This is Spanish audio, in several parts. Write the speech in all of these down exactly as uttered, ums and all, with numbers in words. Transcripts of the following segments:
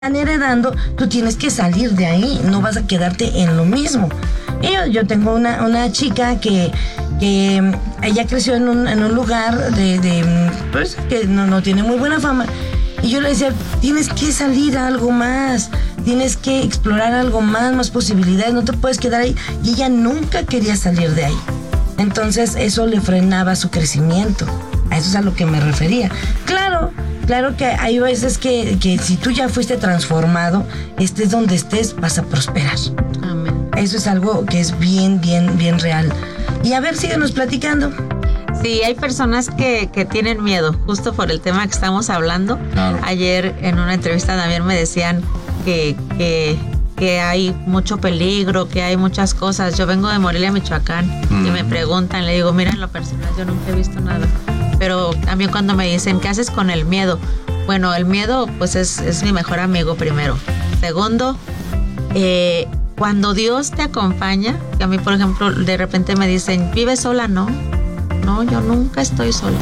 están heredando, tú tienes que salir de ahí, no vas a quedarte en lo mismo. Y yo, yo tengo una, una chica que, que ella creció en un, en un lugar de, de pues, que no, no tiene muy buena fama. Y yo le decía, tienes que salir a algo más, tienes que explorar algo más, más posibilidades, no te puedes quedar ahí. Y ella nunca quería salir de ahí. Entonces eso le frenaba su crecimiento. A eso es a lo que me refería. Claro, claro que hay veces que, que si tú ya fuiste transformado, estés donde estés, vas a prosperar. Amén. Eso es algo que es bien, bien, bien real. Y a ver, síguenos platicando. Sí, hay personas que, que tienen miedo, justo por el tema que estamos hablando. Claro. Ayer en una entrevista también me decían que, que, que hay mucho peligro, que hay muchas cosas. Yo vengo de Morelia, Michoacán, mm. y me preguntan, le digo, mira, en lo personal yo nunca he visto nada. Pero también cuando me dicen, ¿qué haces con el miedo? Bueno, el miedo pues es, es mi mejor amigo primero. Segundo, eh, cuando Dios te acompaña, que a mí por ejemplo de repente me dicen, ¿vives sola? No, no, yo nunca estoy sola.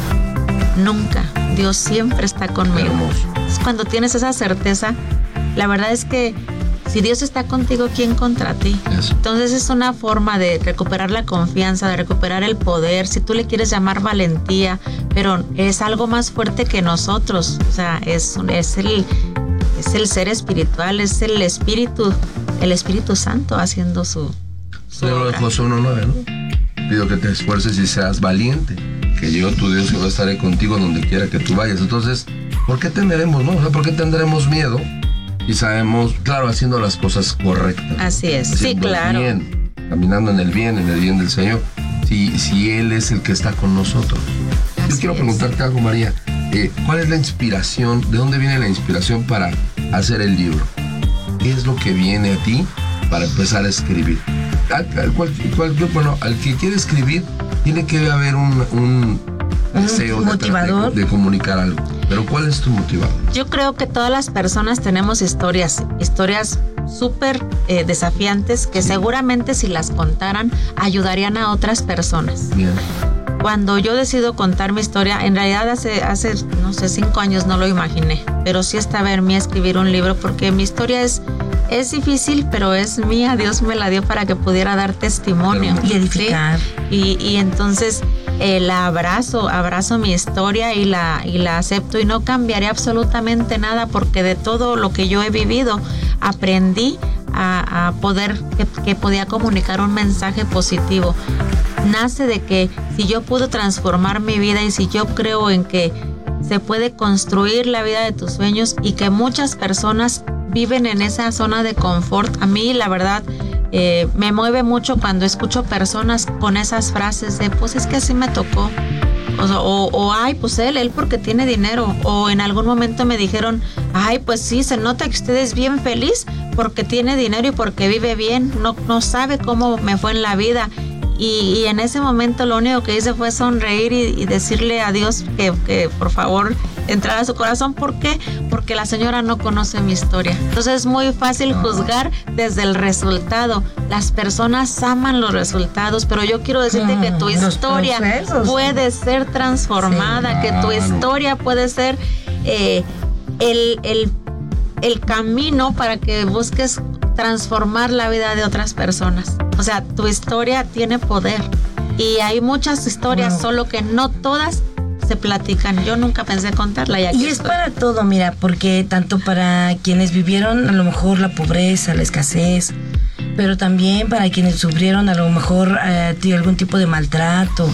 Nunca. Dios siempre está conmigo. Es cuando tienes esa certeza, la verdad es que si Dios está contigo, ¿quién contra ti? Eso. Entonces es una forma de recuperar la confianza, de recuperar el poder, si tú le quieres llamar valentía, pero es algo más fuerte que nosotros. O sea, es, es, el, es el ser espiritual, es el Espíritu, el Espíritu Santo haciendo su, su Pero obra. Josué uno nueve, ¿no? Pido que te esfuerces y seas valiente, que yo, tu Dios, que va a estar contigo donde quiera que tú vayas. Entonces, ¿por qué temeremos, no? O sea, ¿por qué tendremos miedo? Y sabemos, claro, haciendo las cosas correctas. Así es, sí, claro. Bien, caminando en el bien, en el bien del Señor. Si, si Él es el que está con nosotros. Así Yo quiero es. preguntarte algo, María. Eh, ¿Cuál es la inspiración? ¿De dónde viene la inspiración para hacer el libro? ¿Qué es lo que viene a ti para empezar a escribir? Al, al, cual, cual, bueno, al que quiere escribir, tiene que haber un, un deseo motivador de, de, de comunicar algo. Pero ¿cuál es tu motivador? Yo creo que todas las personas tenemos historias, historias súper eh, desafiantes que sí. seguramente si las contaran ayudarían a otras personas. Bien. Cuando yo decido contar mi historia, en realidad hace, hace, no sé, cinco años no lo imaginé, pero sí estaba en mí escribir un libro porque mi historia es, es difícil, pero es mía, Dios me la dio para que pudiera dar testimonio. Y edificar. ¿Sí? Y, y entonces eh, la abrazo, abrazo mi historia y la, y la acepto y no cambiaré absolutamente nada porque de todo lo que yo he vivido aprendí a, a poder, que, que podía comunicar un mensaje positivo. Nace de que si yo puedo transformar mi vida y si yo creo en que se puede construir la vida de tus sueños y que muchas personas viven en esa zona de confort, a mí la verdad eh, me mueve mucho cuando escucho personas con esas frases de pues es que así me tocó o, o, o ay pues él, él porque tiene dinero, o en algún momento me dijeron ay pues sí, se nota que usted es bien feliz porque tiene dinero y porque vive bien, no, no sabe cómo me fue en la vida. Y, y en ese momento lo único que hice fue sonreír y, y decirle a Dios que, que por favor entrara a su corazón. ¿Por qué? Porque la señora no conoce mi historia. Entonces es muy fácil juzgar desde el resultado. Las personas aman los resultados, pero yo quiero decirte mm, que tu historia procesos. puede ser transformada, sí, que tu historia puede ser eh, el, el, el camino para que busques transformar la vida de otras personas. O sea, tu historia tiene poder y hay muchas historias, wow. solo que no todas se platican. Yo nunca pensé contarla. Y, aquí y es estoy. Para todo, mira, porque tanto para quienes vivieron a lo mejor la pobreza, la escasez, pero también para quienes sufrieron a lo mejor eh, algún tipo de maltrato.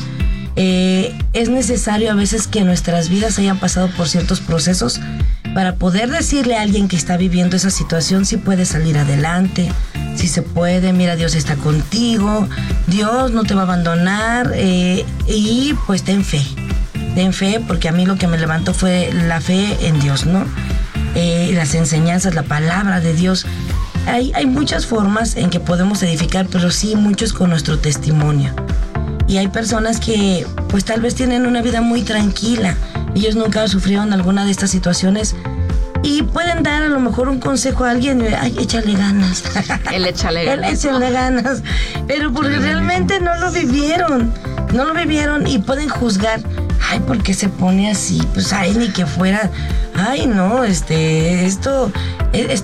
Eh, es necesario a veces que nuestras vidas hayan pasado por ciertos procesos para poder decirle a alguien que está viviendo esa situación si puede salir adelante, si se puede, mira, Dios está contigo, Dios no te va a abandonar, eh, y pues ten fe, ten fe, porque a mí lo que me levantó fue la fe en Dios, ¿no? Eh, las enseñanzas, la palabra de Dios. Hay, hay muchas formas en que podemos edificar, pero sí muchos con nuestro testimonio. Y hay personas que pues tal vez tienen una vida muy tranquila, ellos nunca sufrieron alguna de estas situaciones y pueden dar a lo mejor un consejo a alguien, ay, échale ganas. Él échale ganas. Él échale ganas, pero porque realmente no lo vivieron, no lo vivieron y pueden juzgar, ay, ¿por qué se pone así? Pues ay, ni que fuera, ay, no, este, esto,